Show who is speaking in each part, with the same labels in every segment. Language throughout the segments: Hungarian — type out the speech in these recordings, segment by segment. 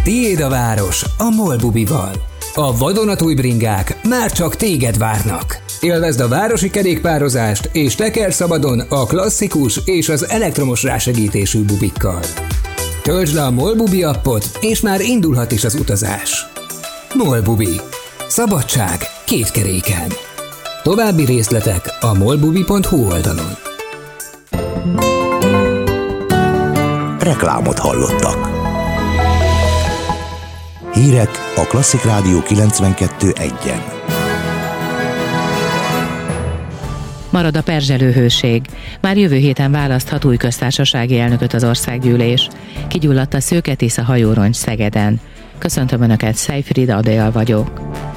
Speaker 1: Tiéd a város a MOL Bubival. A vadonatúj bringák már csak téged várnak. Élvezd a városi kerékpározást és teker szabadon a klasszikus és az elektromos rásegítésű bubikkal. Töltsd le a MOL Bubi appot, és már indulhat is az utazás. MOL Bubi. Szabadság két keréken. További részletek a molbubi.hu oldalon.
Speaker 2: Reklámot hallottak. Hírek a Klasszik Rádió 92.1-en.
Speaker 3: Marad a perzselő hőség. Már jövő héten választhat új köztársasági elnököt az országgyűlés. Kigyulladt a Szőke-Tisza hajóroncs Szegeden. Köszöntöm Önöket, Szejfrid Adél vagyok.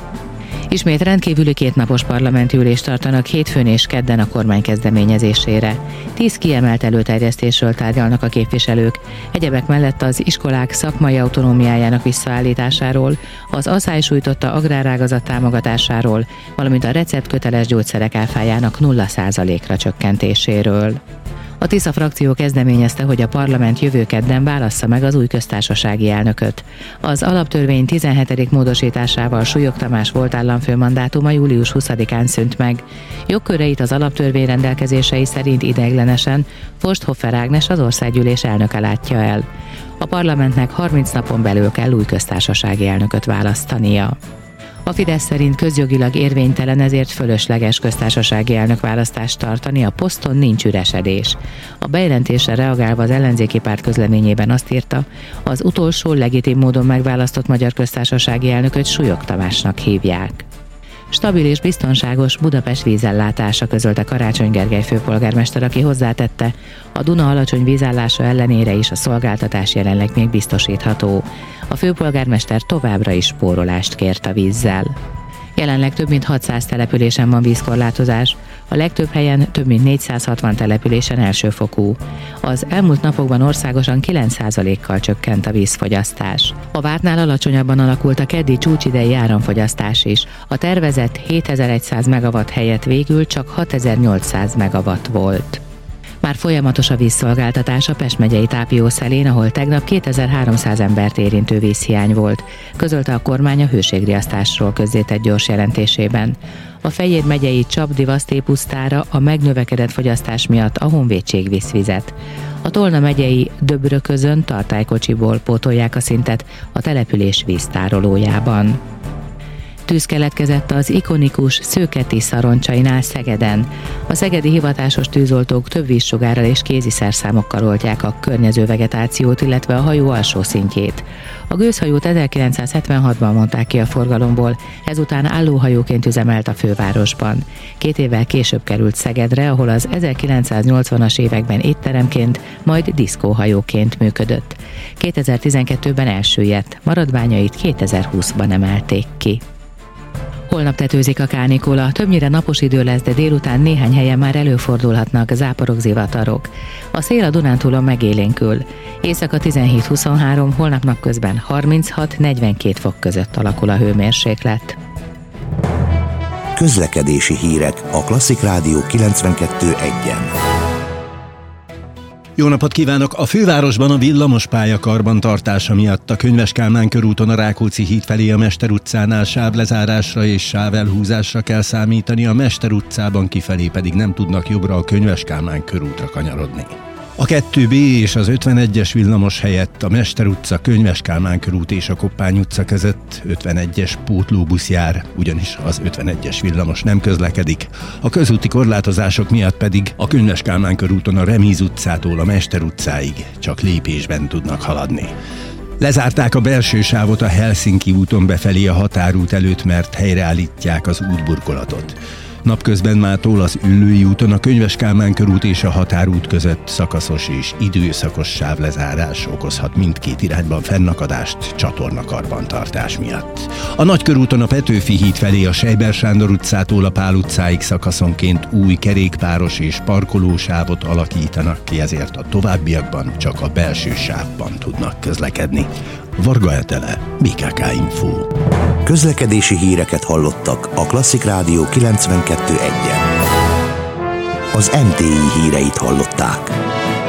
Speaker 3: Ismét rendkívüli kétnapos parlamenti ülést tartanak hétfőn és kedden a kormány kezdeményezésére. 10 kiemelt előterjesztésről tárgyalnak a képviselők, egyebek mellett az iskolák szakmai autonómiájának visszaállításáról, az asszály sújtotta agrárágazat támogatásáról, valamint a receptköteles gyógyszerek áfájának 0%-ra csökkentéséről. A Tisza frakció kezdeményezte, hogy a parlament jövő kedden válassza meg az új köztársasági elnököt. Az alaptörvény 17. módosításával Súlyog Tamás volt államfő mandátuma július 20-án szűnt meg. Jogköreit az alaptörvény rendelkezései szerint ideiglenesen Forsthofer Ágnes, az országgyűlés elnöke látja el. A parlamentnek 30 napon belül kell új köztársasági elnököt választania. A Fidesz szerint közjogilag érvénytelen, ezért fölösleges köztársasági elnökválasztást tartani, a poszton nincs üresedés. A bejelentésre reagálva az ellenzéki párt közleményében azt írta, az utolsó legitim módon megválasztott magyar köztársasági elnököt Súlyog Tamásnak hívják. Stabil és biztonságos Budapest vízellátása, közölte Karácsony Gergely főpolgármester, aki hozzátette, a Duna alacsony vízállása ellenére is a szolgáltatás jelenleg még biztosítható. A főpolgármester továbbra is spórolást kért a vízzel. Jelenleg több mint 600 településen van vízkorlátozás, a legtöbb helyen több mint 460 településen elsőfokú. Az elmúlt napokban országosan 9%-kal csökkent a vízfogyasztás. A vártnál alacsonyabban alakult a keddi csúcsidei áramfogyasztás is. A tervezett 7100 megawatt helyett végül csak 6800 megawatt volt. Már folyamatos a vízszolgáltatás a Pest megyei Tápiószelén, ahol tegnap 2300 embert érintő vízhiány volt, közölte a kormány a hőségriasztásról közzétett gyors jelentésében. A Fejér megyei Csapdivaszté pusztára a megnövekedett fogyasztás miatt a Honvédség visz vizet. A Tolna megyei Döbröközön tartálykocsiból pótolják a szintet a település víztárolójában. Tűz keletkezett az ikonikus Szőke-Tisza roncsainál Szegeden. A szegedi hivatásos tűzoltók több vízsugárral és kéziszerszámokkal oltják a környező vegetációt, illetve a hajó alsó szintjét. A gőzhajót 1976-ban mondták ki a forgalomból, ezután állóhajóként üzemelt a fővárosban. 2 évvel később került Szegedre, ahol az 1980-as években étteremként, majd diszkóhajóként működött. 2012-ben elsüllyedt, maradványait 2020-ban emelték ki. Holnap tetőzik a kánikula, többnyire napos idő lesz, de délután néhány helyen már előfordulhatnak záporok, zivatarok. A szél a Dunántúlon megélénkül. Éjszaka 17-23, holnap napközben 36-42 fok között alakul a hőmérséklet.
Speaker 2: Közlekedési hírek a Klasszik Rádió 92.1-en.
Speaker 4: Jó napot kívánok! A fővárosban a villamospálya karbantartása miatt a Könyves Kálmán körúton a Rákóczi híd felé a Mester utcánál sávlezárásra és sávelhúzásra kell számítani, a Mester utcában kifelé pedig nem tudnak jobbra a Könyves Kálmán körútra kanyarodni. A 2B és az 51-es villamos helyett a Mester utca, Könyves Kálmán körút és a Koppány utca között 51-es pótlóbusz jár, ugyanis az 51-es villamos nem közlekedik. A közúti korlátozások miatt pedig a Könyves Kálmán körúton a Remíz utcától a Mester utcáig csak lépésben tudnak haladni. Lezárták a belső sávot a Helsinki úton befelé a határút előtt, mert helyreállítják az útburkolatot. Napközben mától az Üllői úton a Könyves Kálmán körút és a határút között szakaszos és időszakos sávlezárás okozhat mindkét irányban fennakadást csatornakarbantartás miatt. A Nagykörúton a Petőfi híd felé a Sejber Sándor utcától a Pál utcáig szakaszonként új kerékpáros és parkolósávot alakítanak ki, ezért a továbbiakban csak a belső sávban tudnak közlekedni. Varga Etele, BKK Info.
Speaker 2: Közlekedési híreket hallottak a Klasszik Rádió 92.1-en. Az MTI híreit hallották.